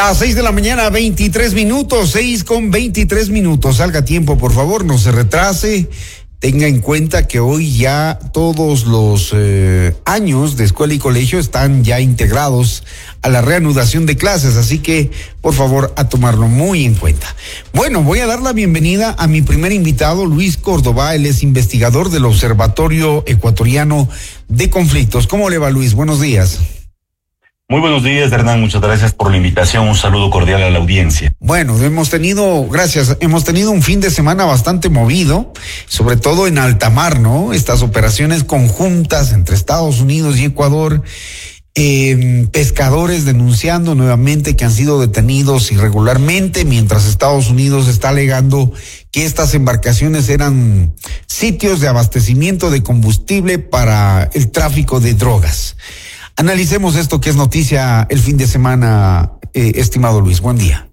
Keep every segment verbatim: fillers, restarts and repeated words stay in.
Las seis de la mañana, veintitrés minutos, seis con veintitrés minutos. Salga a tiempo, por favor, no se retrase. Tenga en cuenta que hoy ya todos los eh, años de escuela y colegio están ya integrados a la reanudación de clases, así que por favor a tomarlo muy en cuenta. Bueno, voy a dar la bienvenida a mi primer invitado, Luis Córdoba. Él es investigador del Observatorio Ecuatoriano de Conflictos. ¿Cómo le va, Luis? Buenos días. Muy buenos días, Hernán. Muchas gracias por la invitación. Un saludo cordial a la audiencia. Bueno, hemos tenido, gracias, hemos tenido un fin de semana bastante movido, sobre todo en alta mar, ¿no? Estas operaciones conjuntas entre Estados Unidos y Ecuador, eh, pescadores denunciando nuevamente que han sido detenidos irregularmente, mientras Estados Unidos está alegando que estas embarcaciones eran sitios de abastecimiento de combustible para el tráfico de drogas. Analicemos esto que es noticia el fin de semana, eh, estimado Luis. Buen día.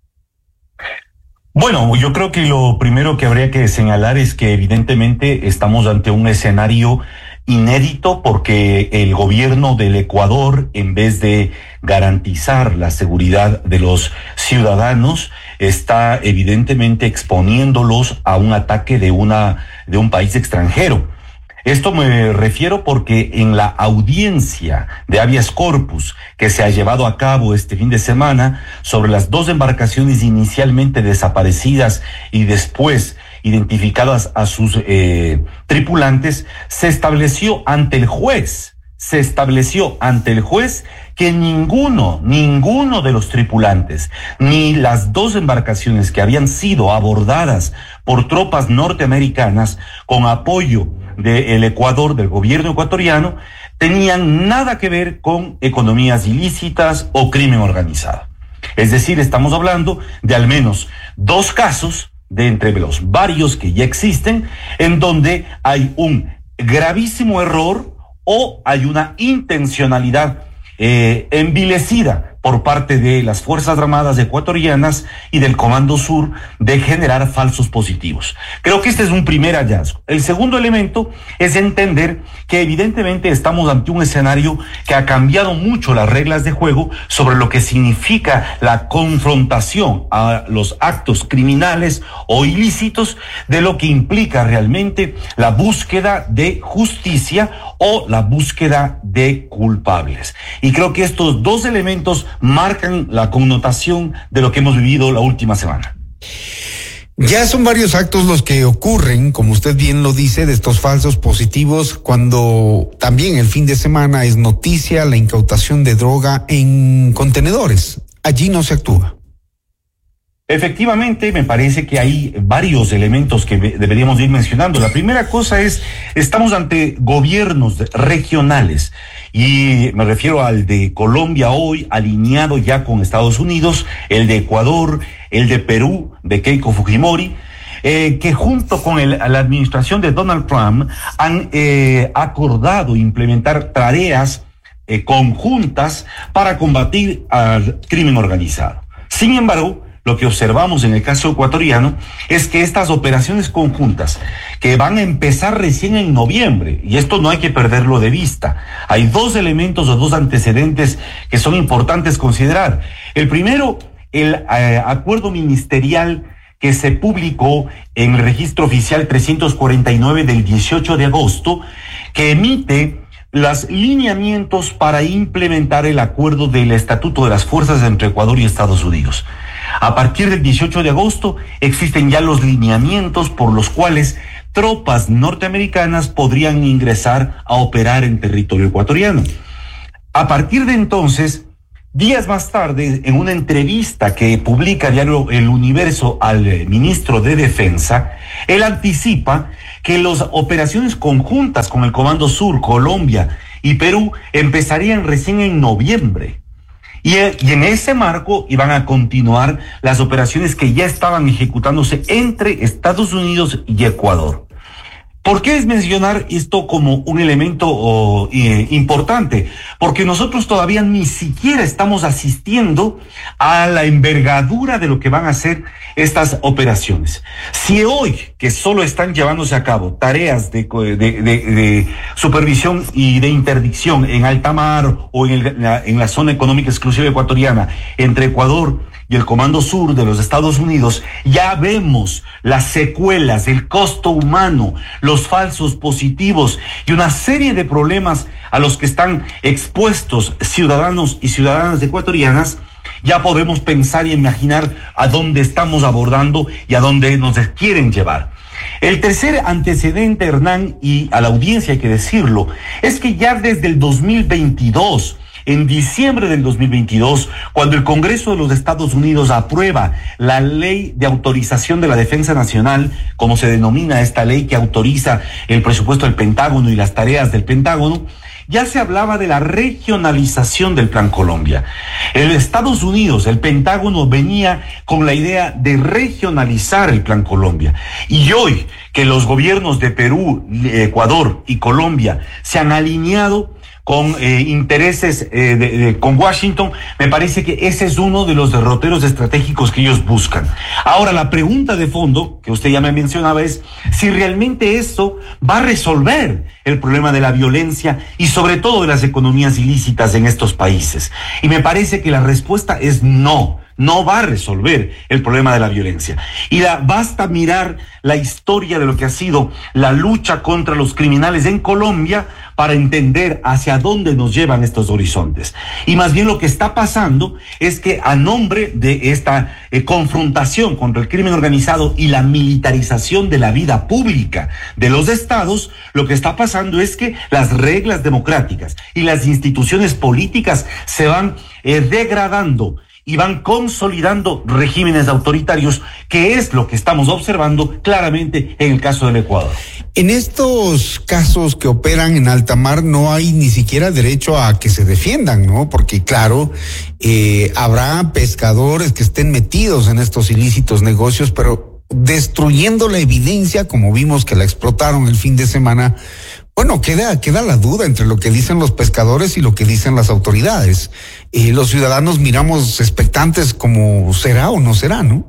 Bueno, yo creo que lo primero que habría que señalar es que evidentemente estamos ante un escenario inédito porque el gobierno del Ecuador, en vez de garantizar la seguridad de los ciudadanos, está evidentemente exponiéndolos a un ataque de una de un país extranjero. Esto me refiero porque en la audiencia de habeas corpus que se ha llevado a cabo este fin de semana sobre las dos embarcaciones inicialmente desaparecidas y después identificadas a sus eh, tripulantes, se estableció ante el juez, se estableció ante el juez que ninguno, ninguno de los tripulantes, ni las dos embarcaciones que habían sido abordadas por tropas norteamericanas con apoyo del Ecuador, del gobierno ecuatoriano, tenían nada que ver con economías ilícitas o crimen organizado. Es decir, estamos hablando de al menos dos casos de entre los varios que ya existen, en donde hay un gravísimo error o hay una intencionalidad eh, envilecida por parte de las Fuerzas Armadas ecuatorianas y del Comando Sur de generar falsos positivos. Creo que este es un primer hallazgo. El segundo elemento es entender que evidentemente estamos ante un escenario que ha cambiado mucho las reglas de juego sobre lo que significa la confrontación a los actos criminales o ilícitos, de lo que implica realmente la búsqueda de justicia o la búsqueda de culpables. Y creo que estos dos elementos marcan la connotación de lo que hemos vivido la última semana. Ya son varios actos los que ocurren, como usted bien lo dice, de estos falsos positivos, cuando también el fin de semana es noticia la incautación de droga en contenedores. Allí no se actúa. Efectivamente, me parece que hay varios elementos que deberíamos ir mencionando. La primera cosa es, estamos ante gobiernos regionales, y me refiero al de Colombia hoy, alineado ya con Estados Unidos, el de Ecuador, el de Perú, de Keiko Fujimori, eh, que junto con el, la administración de Donald Trump han eh, acordado implementar tareas eh, conjuntas para combatir al crimen organizado. Sin embargo, lo que observamos en el caso ecuatoriano es que estas operaciones conjuntas que van a empezar recién en noviembre, y esto no hay que perderlo de vista, hay dos elementos o dos antecedentes que son importantes considerar. El primero, el eh, acuerdo ministerial que se publicó en el registro oficial trescientos cuarenta y nueve del dieciocho de agosto, que emite los lineamientos para implementar el acuerdo del Estatuto de las Fuerzas entre Ecuador y Estados Unidos. A partir del dieciocho de agosto existen ya los lineamientos por los cuales tropas norteamericanas podrían ingresar a operar en territorio ecuatoriano. A partir de entonces, días más tarde, en una entrevista que publica Diario El Universo al ministro de Defensa, él anticipa que las operaciones conjuntas con el Comando Sur, Colombia y Perú empezarían recién en noviembre. Y, y en ese marco iban a continuar las operaciones que ya estaban ejecutándose entre Estados Unidos y Ecuador. ¿Por qué es mencionar esto como un elemento oh, eh, importante? Porque nosotros todavía ni siquiera estamos asistiendo a la envergadura de lo que van a ser estas operaciones. Si hoy, que solo están llevándose a cabo tareas de, de, de, de supervisión y de interdicción en alta mar o en, el, en, la, en la zona económica exclusiva ecuatoriana entre Ecuador y el Comando Sur de los Estados Unidos, ya vemos las secuelas, el costo humano, los falsos positivos y una serie de problemas a los que están expuestos ciudadanos y ciudadanas ecuatorianas. Ya podemos pensar y imaginar a dónde estamos abordando y a dónde nos quieren llevar. El tercer antecedente, Hernán, y a la audiencia hay que decirlo, es que ya desde el dos mil veintidós, en diciembre del dos mil veintidós, cuando el Congreso de los Estados Unidos aprueba la Ley de Autorización de la Defensa Nacional, como se denomina esta ley que autoriza el presupuesto del Pentágono y las tareas del Pentágono, ya se hablaba de la regionalización del Plan Colombia. En Estados Unidos, el Pentágono venía con la idea de regionalizar el Plan Colombia. Y hoy que los gobiernos de Perú, Ecuador y Colombia se han alineado con eh, intereses eh, de, de, con Washington, me parece que ese es uno de los derroteros estratégicos que ellos buscan. Ahora, la pregunta de fondo, que usted ya me mencionaba, es si realmente esto va a resolver el problema de la violencia y sobre todo de las economías ilícitas en estos países. Y me parece que la respuesta es no. No va a resolver el problema de la violencia. Y la, basta mirar la historia de lo que ha sido la lucha contra los criminales en Colombia para entender hacia dónde nos llevan estos horizontes. Y más bien lo que está pasando es que a nombre de esta eh, confrontación contra el crimen organizado y la militarización de la vida pública de los estados, lo que está pasando es que las reglas democráticas y las instituciones políticas se van eh, degradando y van consolidando regímenes autoritarios, que es lo que estamos observando claramente en el caso del Ecuador. En estos casos que operan en alta mar no hay ni siquiera derecho a que se defiendan, ¿no? Porque claro, eh, habrá pescadores que estén metidos en estos ilícitos negocios, pero destruyendo la evidencia, como vimos que la explotaron el fin de semana. Bueno, queda, queda la duda entre lo que dicen los pescadores y lo que dicen las autoridades. Eh, los ciudadanos miramos expectantes como será o no será, ¿no?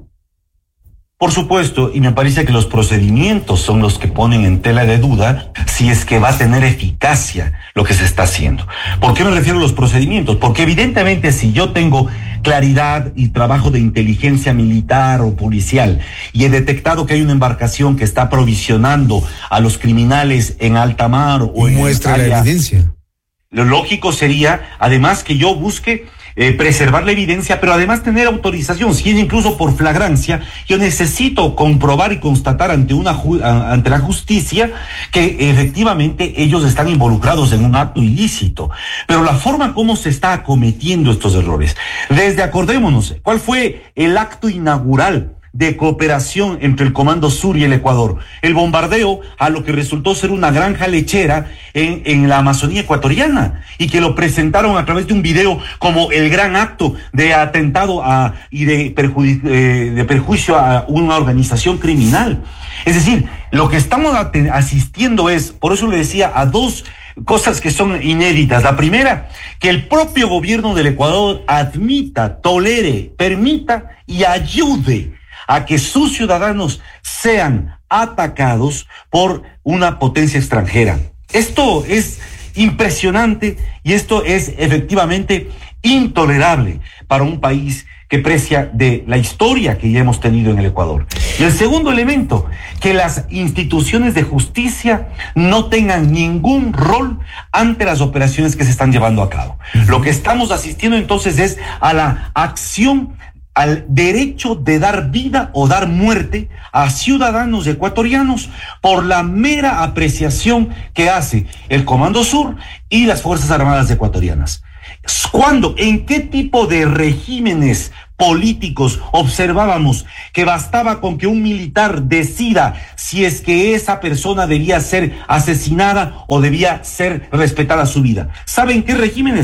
Por supuesto, y me parece que los procedimientos son los que ponen en tela de duda si es que va a tener eficacia lo que se está haciendo. ¿Por qué me refiero a los procedimientos? Porque evidentemente si yo tengo claridad y trabajo de inteligencia militar o policial y he detectado que hay una embarcación que está aprovisionando a los criminales en alta mar o en muestra la evidencia, lo lógico sería además que yo busque Eh, preservar la evidencia, pero además tener autorización, si es incluso por flagrancia, yo necesito comprobar y constatar ante una ju- ante la justicia que efectivamente ellos están involucrados en un acto ilícito. Pero la forma como se está acometiendo estos errores, desde acordémonos, ¿cuál fue el acto inaugural de cooperación entre el Comando Sur y el Ecuador? El bombardeo a lo que resultó ser una granja lechera en, en la Amazonía ecuatoriana, y que lo presentaron a través de un video como el gran acto de atentado a, y de, perju- eh, de perjuicio a una organización criminal. Es decir, lo que estamos asistiendo es, por eso le decía, a dos cosas que son inéditas. La primera, que el propio gobierno del Ecuador admita, tolere, permita y ayude a que sus ciudadanos sean atacados por una potencia extranjera. Esto es impresionante y esto es efectivamente intolerable para un país que precia de la historia que ya hemos tenido en el Ecuador. Y el segundo elemento, que las instituciones de justicia no tengan ningún rol ante las operaciones que se están llevando a cabo. Lo que estamos asistiendo entonces es a la acción, al derecho de dar vida o dar muerte a ciudadanos ecuatorianos por la mera apreciación que hace el Comando Sur y las Fuerzas Armadas ecuatorianas. ¿Cuándo? ¿En qué tipo de regímenes políticos observábamos que bastaba con que un militar decida si es que esa persona debía ser asesinada o debía ser respetada su vida? ¿Saben qué regímenes?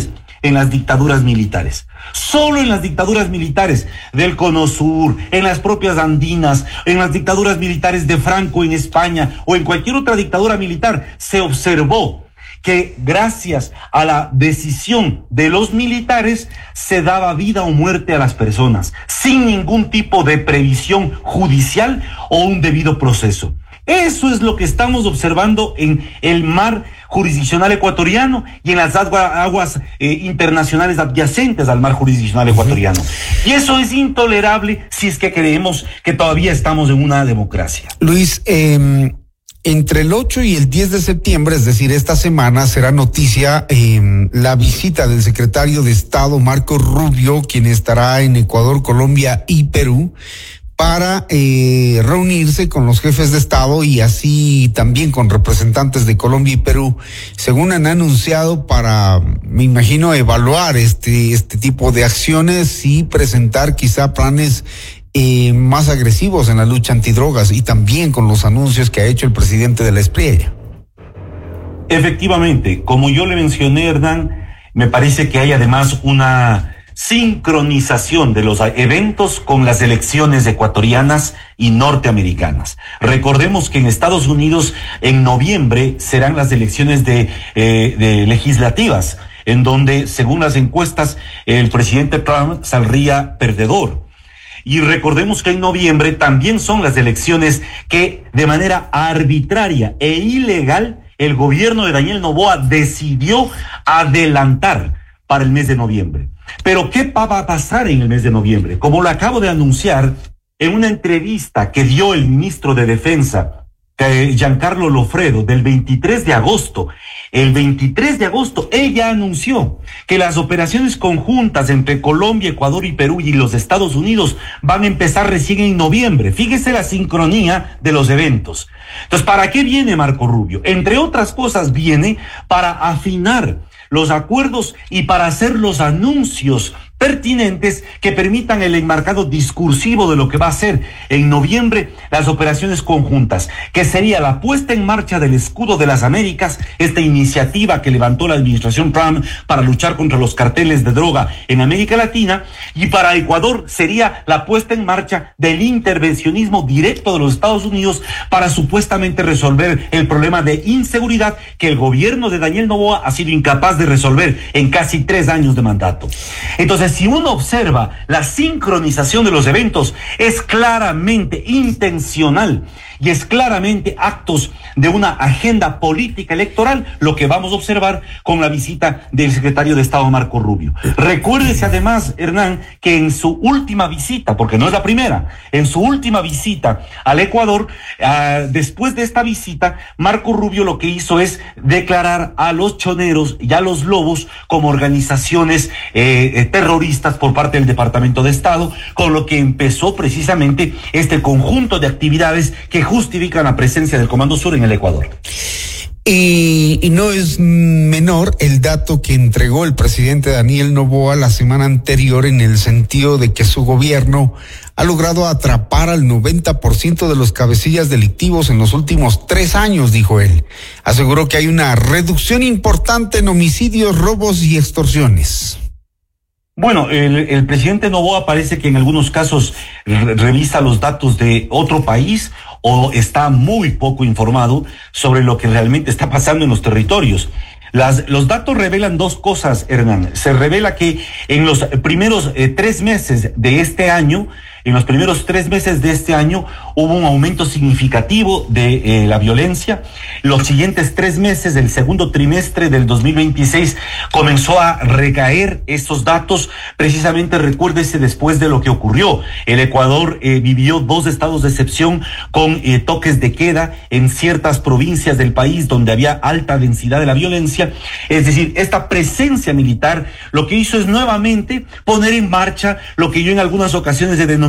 en las dictaduras militares. Solo en las dictaduras militares del Cono Sur, en las propias andinas, en las dictaduras militares de Franco en España o en cualquier otra dictadura militar se observó que gracias a la decisión de los militares se daba vida o muerte a las personas sin ningún tipo de previsión judicial o un debido proceso. Eso es lo que estamos observando en el mar jurisdiccional ecuatoriano y en las agua, aguas eh, internacionales adyacentes al mar jurisdiccional ecuatoriano. Y eso es intolerable si es que creemos que todavía estamos en una democracia. Luis, eh, entre el ocho y el diez de septiembre, es decir, esta semana, será noticia eh, la visita del secretario de Estado Marco Rubio, quien estará en Ecuador, Colombia y Perú, para eh, reunirse con los jefes de Estado y así también con representantes de Colombia y Perú, según han anunciado, para, me imagino, evaluar este este tipo de acciones y presentar quizá planes eh, más agresivos en la lucha antidrogas, y también con los anuncios que ha hecho el presidente de la Espriella. Efectivamente, como yo le mencioné, Hernán, me parece que hay además una sincronización de los eventos con las elecciones ecuatorianas y norteamericanas. Recordemos que en Estados Unidos en noviembre serán las elecciones de, eh, de legislativas, en donde, según las encuestas, el presidente Trump saldría perdedor. Y recordemos que en noviembre también son las elecciones que, de manera arbitraria e ilegal, el gobierno de Daniel Noboa decidió adelantar para el mes de noviembre. Pero ¿qué va a pasar en el mes de noviembre? Como lo acabo de anunciar en una entrevista que dio el ministro de Defensa, Giancarlo Lofredo, del veintitrés de agosto. El veintitrés de agosto ella anunció que las operaciones conjuntas entre Colombia, Ecuador y Perú y los Estados Unidos van a empezar recién en noviembre. Fíjese la sincronía de los eventos. Entonces, ¿para qué viene Marco Rubio? Entre otras cosas, viene para afinar los acuerdos y para hacer los anuncios pertinentes que permitan el enmarcado discursivo de lo que va a ser en noviembre las operaciones conjuntas, que sería la puesta en marcha del Escudo de las Américas, esta iniciativa que levantó la administración Trump para luchar contra los carteles de droga en América Latina, y para Ecuador sería la puesta en marcha del intervencionismo directo de los Estados Unidos para supuestamente resolver el problema de inseguridad que el gobierno de Daniel Noboa ha sido incapaz de resolver en casi tres años de mandato. Entonces, si uno observa la sincronización de los eventos, es claramente intencional y es claramente actos de una agenda política electoral lo que vamos a observar con la visita del secretario de Estado Marco Rubio. Recuérdese además, Hernán, que en su última visita, porque no es la primera, en su última visita al Ecuador, uh, después de esta visita, Marco Rubio lo que hizo es declarar a los choneros y a los lobos como organizaciones eh, terroristas por parte del Departamento de Estado, con lo que empezó precisamente este conjunto de actividades que justifican la presencia del Comando Sur en el Ecuador. Y, y no es menor el dato que entregó el presidente Daniel Noboa la semana anterior, en el sentido de que su gobierno ha logrado atrapar al noventa por ciento de los cabecillas delictivos en los últimos tres años, dijo él. Aseguró que hay una reducción importante en homicidios, robos y extorsiones. Bueno, el, el presidente Noboa parece que en algunos casos re- revisa los datos de otro país o está muy poco informado sobre lo que realmente está pasando en los territorios. Las, los datos revelan dos cosas, Hernán. Se revela que en los primeros eh, tres meses de este año, en los primeros tres meses de este año, hubo un aumento significativo de eh, la violencia. Los siguientes tres meses, del segundo trimestre del dos mil veintiséis, comenzó a recaer estos datos. Precisamente, recuérdese, después de lo que ocurrió. El Ecuador eh, vivió dos estados de excepción con eh, toques de queda en ciertas provincias del país donde había alta densidad de la violencia. Es decir, esta presencia militar lo que hizo es nuevamente poner en marcha lo que yo en algunas ocasiones he denominado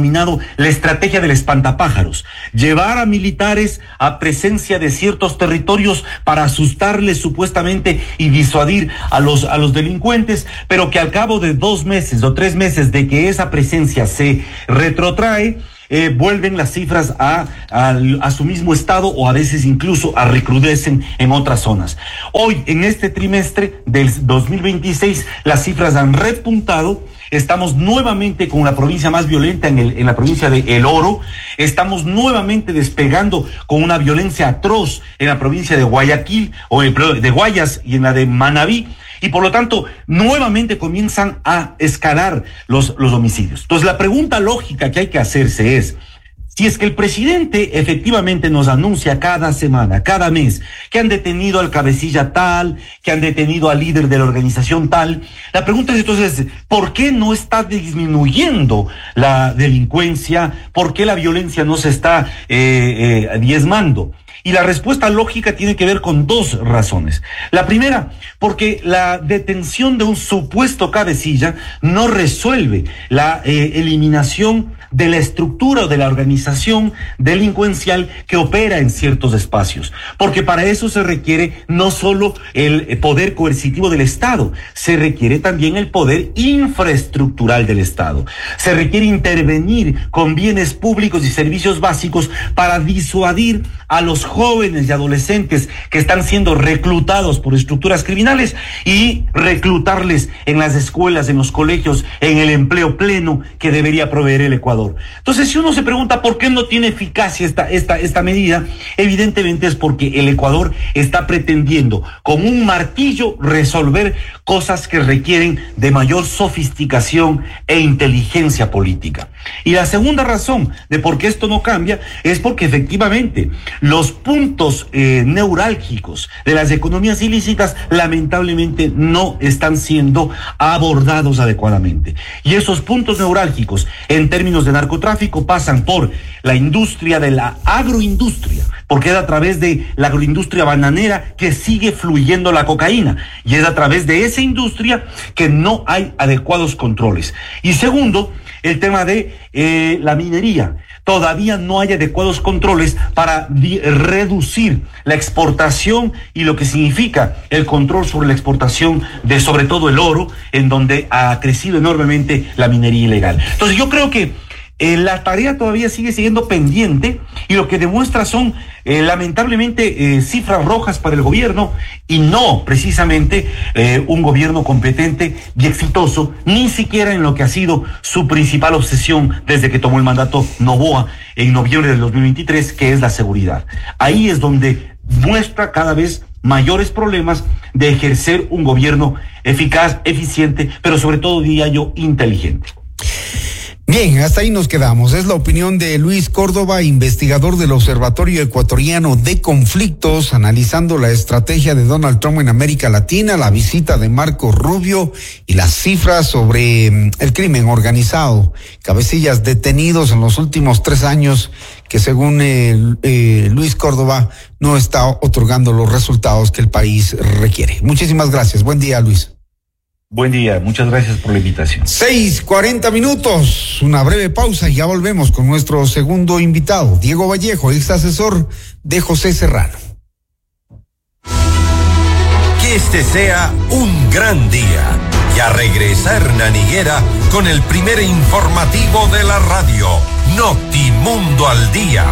denominado la estrategia del espantapájaros, llevar a militares a presencia de ciertos territorios para asustarles supuestamente y disuadir a los, a los delincuentes, pero que al cabo de dos meses o tres meses de que esa presencia se retrotrae, Eh, vuelven las cifras a, a, a su mismo estado o a veces incluso a recrudecen en otras zonas. Hoy, en este trimestre del dos mil veintiséis, las cifras han repuntado. Estamos nuevamente con la provincia más violenta en, el, en la provincia de El Oro. Estamos nuevamente despegando con una violencia atroz en la provincia de Guayaquil, o el, de Guayas y en la de Manabí. Y por lo tanto, nuevamente comienzan a escalar los, los homicidios. Entonces, la pregunta lógica que hay que hacerse es, si es que el presidente efectivamente nos anuncia cada semana, cada mes, que han detenido al cabecilla tal, que han detenido al líder de la organización tal, la pregunta es entonces, ¿por qué no está disminuyendo la delincuencia? ¿Por qué la violencia no se está eh, eh, diezmando? Y la respuesta lógica tiene que ver con dos razones. La primera, porque la detención de un supuesto cabecilla no resuelve la eh, eliminación de la estructura o de la organización delincuencial que opera en ciertos espacios. Porque para eso se requiere no solo el poder coercitivo del Estado, se requiere también el poder infraestructural del Estado. Se requiere intervenir con bienes públicos y servicios básicos para disuadir a los jóvenes y adolescentes que están siendo reclutados por estructuras criminales y reclutarles en las escuelas, en los colegios, en el empleo pleno que debería proveer el Ecuador. Entonces, si uno se pregunta por qué no tiene eficacia esta, esta, esta medida, evidentemente es porque el Ecuador está pretendiendo con un martillo resolver cosas que requieren de mayor sofisticación e inteligencia política. Y la segunda razón de por qué esto no cambia es porque efectivamente los puntos eh, neurálgicos de las economías ilícitas lamentablemente no están siendo abordados adecuadamente. Y esos puntos neurálgicos en términos de narcotráfico pasan por la industria de la agroindustria, porque es a través de la agroindustria bananera que sigue fluyendo la cocaína, y es a través de esa industria que no hay adecuados controles. Y segundo, el tema de eh, la minería. Todavía no hay adecuados controles para di- reducir la exportación y lo que significa el control sobre la exportación de sobre todo el oro, en donde ha crecido enormemente la minería ilegal. Entonces yo creo que Eh, la tarea todavía sigue siendo pendiente y lo que demuestra son eh, lamentablemente eh, cifras rojas para el gobierno y no precisamente eh, un gobierno competente y exitoso, ni siquiera en lo que ha sido su principal obsesión desde que tomó el mandato Noboa en noviembre del dos mil veintitrés, que es la seguridad. Ahí es donde muestra cada vez mayores problemas de ejercer un gobierno eficaz, eficiente, pero sobre todo, diría yo, inteligente. Bien, hasta ahí nos quedamos. Es la opinión de Luis Córdoba, investigador del Observatorio Ecuatoriano de Conflictos, analizando la estrategia de Donald Trump en América Latina, la visita de Marco Rubio y las cifras sobre el crimen organizado. Cabecillas detenidos en los últimos tres años que según eh, eh, Luis Córdoba no está otorgando los resultados que el país requiere. Muchísimas gracias. Buen día, Luis. Buen día, muchas gracias por la invitación. Seis, cuarenta minutos, una breve pausa y ya volvemos con nuestro segundo invitado, Diego Vallejo, ex asesor de José Serrano. Que este sea un gran día. Ya regresa Hernán Higuera con el primer informativo de la radio, Notimundo al Día.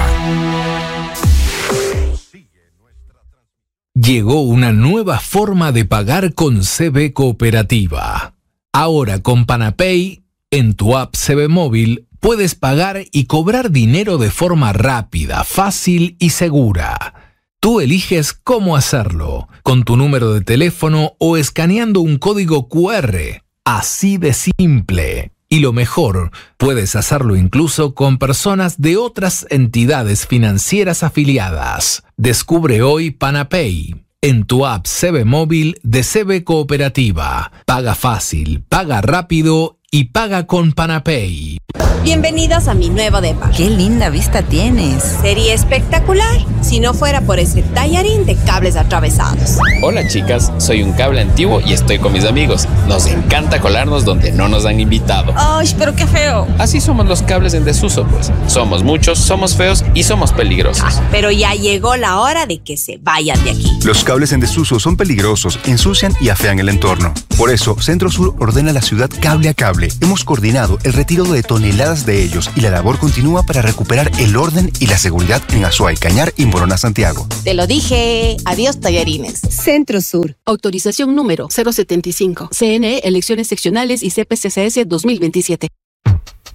Llegó una nueva forma de pagar con C B Cooperativa. Ahora con Panapay, en tu app C B Móvil, puedes pagar y cobrar dinero de forma rápida, fácil y segura. Tú eliges cómo hacerlo, con tu número de teléfono o escaneando un código cu erre. Así de simple. Y lo mejor, puedes hacerlo incluso con personas de otras entidades financieras afiliadas. Descubre hoy Panapay en tu app C B Móvil de C B Cooperativa. Paga fácil, paga rápido y paga con Panapay. Bienvenidos a mi nuevo depa. ¡Qué linda vista tienes! Sería espectacular si no fuera por ese tallarín de cables atravesados. Hola chicas, soy un cable antiguo y estoy con mis amigos. Nos encanta colarnos donde no nos han invitado. ¡Ay, pero qué feo! Así somos los cables en desuso, pues. Somos muchos, somos feos y somos peligrosos. Ah, pero ya llegó la hora de que se vayan de aquí. Los cables en desuso son peligrosos, ensucian y afean el entorno. Por eso, Centro Sur ordena a la ciudad cable a cable. Hemos coordinado el retiro de toneladas de ellos y la labor continúa para recuperar el orden y la seguridad en Azuay, Cañar y Morona, Santiago. Te lo dije. Adiós, tallarines. Centro Sur. Autorización número cero setenta y cinco. C N E, elecciones seccionales y C P C C S dos mil veintisiete.